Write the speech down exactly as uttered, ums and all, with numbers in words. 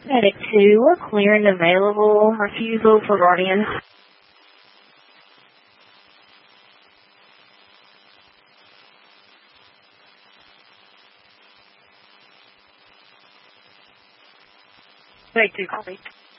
Medic two, we're clearing available refusal for Guardian. Medic two, copy.